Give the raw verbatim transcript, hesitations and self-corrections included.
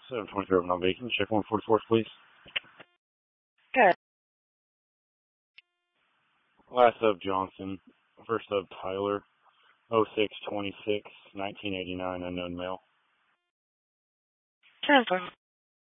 seven twenty-three on Beacon. Check one forty-fourth, please. Good. Last sub Johnson. First sub Tyler. oh six twenty-six, nineteen eighty-nine, unknown male. Transfer.